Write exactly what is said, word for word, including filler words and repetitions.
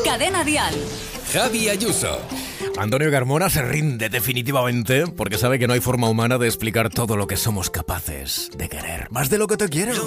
Cadena Dial. Javi Ayuso. Antonio Carmona se rinde definitivamente porque sabe que no hay forma humana de explicar todo lo que somos capaces de querer. Más de lo que te quiero.